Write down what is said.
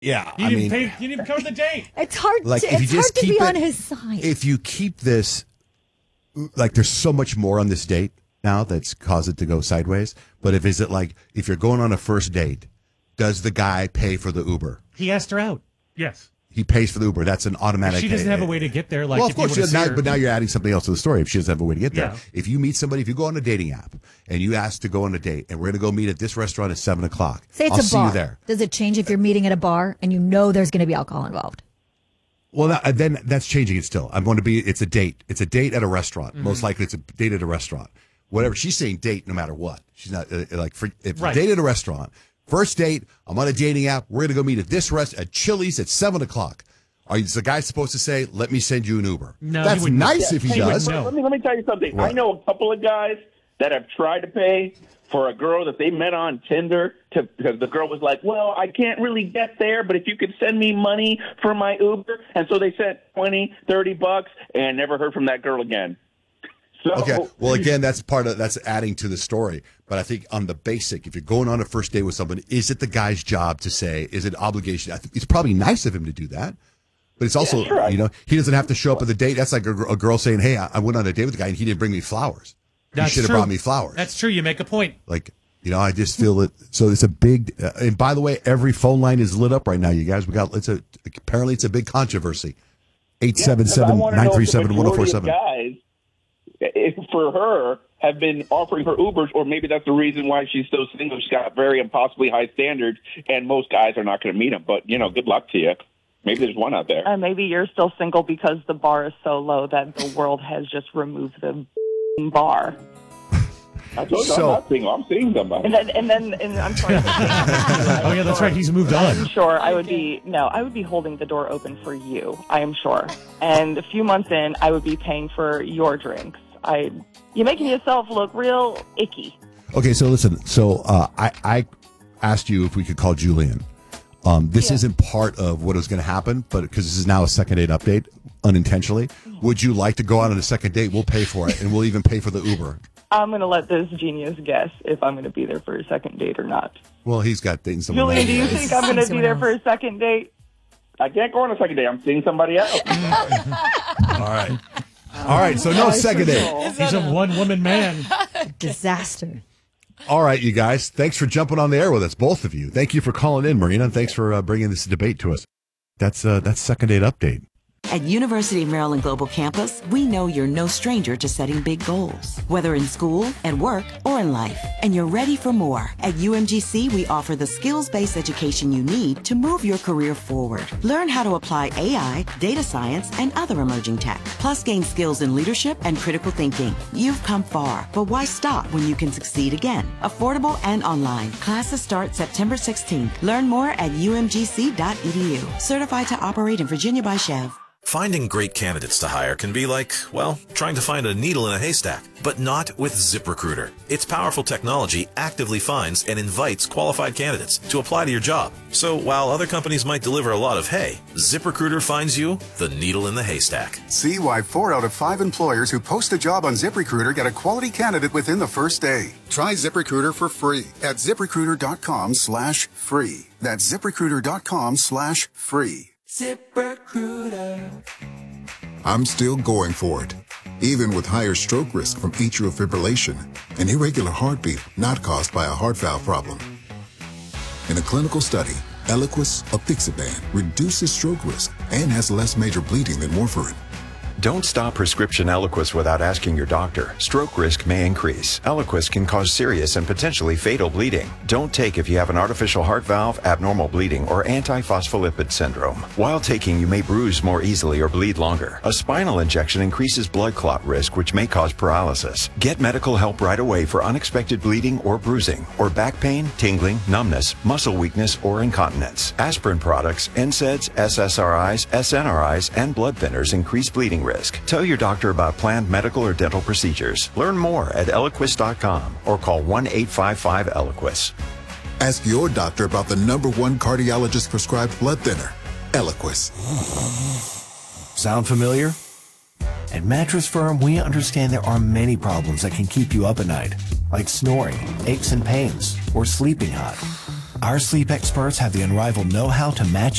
Yeah, You didn't even cover the date. It's hard. Like, if you it's just hard to keep be on it- his side. if you keep this, like, there's so much more on this date now that's caused it to go sideways. But if you're going on a first date, does the guy pay for the Uber? He asked her out. Yes. He pays for the Uber. That's an automatic. She doesn't have a way to get there. Like, well, of if you course, were to see her. but now you're adding something else to the story. If she doesn't have a way to get there, Yeah. if you meet somebody, if you go on a dating app and you ask to go on a date, and we're going to go meet at this restaurant at 7:00, Say it's I'll a see bar. you there. Does it change if you're meeting at a bar and you know there's going to be alcohol involved? Well, then that's changing it still. I'm going to be. It's a date. It's a date at a restaurant. Most likely, it's a date at a restaurant. Whatever she's saying, date no matter what. She's not if Right. date at a restaurant. First date. I'm on a dating app. We're going to go meet at this at Chili's at 7:00. Is the guy supposed to say, "Let me send you an Uber"? No, That's he wouldn't. nice if he He does. wouldn't. Let me tell you something. What? I know a couple of guys that have tried to pay for a girl that they met on Tinder because the girl was like, well, I can't really get there, but if you could send me money for my Uber. And so they sent $20-$30 and never heard from that girl again. So, Okay. Well, again, that's adding to the story. But I think on the basic, if you're going on a first date with someone, is it the guy's job to say, is it obligation? I think it's probably nice of him to do that. But it's also, sure. He doesn't have to show up at the date. That's like a girl saying, hey, I went on a date with the guy and he didn't bring me flowers. He should have brought me flowers. That's true. You make a point. Like, I just feel it. So it's a big, and by the way, every phone line is lit up right now, you guys. Apparently it's a big controversy. 877-937-1047. Guys, for her, have been offering her Ubers, or maybe that's the reason why she's so single. She's got very impossibly high standards, and most guys are not going to meet them. But, good luck to you. Maybe there's one out there. And maybe you're still single because the bar is so low that the world has just removed the bar. I told you I'm not single. I'm seeing somebody. And I'm sorry. Oh, yeah, that's right. He's moved on. I'm sure I would be holding the door open for you. I am sure. And a few months in, I would be paying for your drinks. You're making yourself look real icky. Okay, so listen. So I asked you if we could call Julian. This isn't part of what is going to happen, but because this is now a second date update, unintentionally. Would you like to go out on a second date? We'll pay for it, and we'll even pay for the Uber. I'm going to let this genius guess if I'm going to be there for a second date or not. Well, he's got dating someone. Julian, do you think I'm going to be there for a second date? I can't go on a second date. I'm seeing somebody else. All right. So no second date. He's a one-woman man. Disaster. All right, you guys. Thanks for jumping on the air with us, both of you. Thank you for calling in, Marina, and thanks for bringing this debate to us. That's second date update. At University of Maryland Global Campus, we know you're no stranger to setting big goals, whether in school, at work, or in life. And you're ready for more. At UMGC, we offer the skills-based education you need to move your career forward. Learn how to apply AI, data science, and other emerging tech. Plus, gain skills in leadership and critical thinking. You've come far, but why stop when you can succeed again? Affordable and online. Classes start September 16th. Learn more at umgc.edu. Certified to operate in Virginia by Chev. Finding great candidates to hire can be like, well, trying to find a needle in a haystack, but not with ZipRecruiter. Its powerful technology actively finds and invites qualified candidates to apply to your job. So while other companies might deliver a lot of hay, ZipRecruiter finds you the needle in the haystack. See why 4 out of 5 employers who post a job on ZipRecruiter get a quality candidate within the first day. Try ZipRecruiter for free at ZipRecruiter.com/free. That's ZipRecruiter.com/free. ZipRecruiter. I'm still going for it, even with higher stroke risk from atrial fibrillation, an irregular heartbeat not caused by a heart valve problem. In a clinical study, Eliquis apixaban reduces stroke risk and has less major bleeding than warfarin. Don't stop prescription Eliquis without asking your doctor. Stroke risk may increase. Eliquis can cause serious and potentially fatal bleeding. Don't take if you have an artificial heart valve, abnormal bleeding, or antiphospholipid syndrome. While taking, you may bruise more easily or bleed longer. A spinal injection increases blood clot risk, which may cause paralysis. Get medical help right away for unexpected bleeding or bruising, or back pain, tingling, numbness, muscle weakness, or incontinence. Aspirin products, NSAIDs, SSRIs, SNRIs, and blood thinners increase bleeding risk. Tell your doctor about planned medical or dental procedures. Learn more at Eliquis.com or call 1-855-ELIQUIS. Ask your doctor about the #1 cardiologist prescribed blood thinner, Eliquis. Sound familiar? At Mattress Firm, we understand there are many problems that can keep you up at night, like snoring, aches and pains, or sleeping hot. Our sleep experts have the unrivaled know-how to match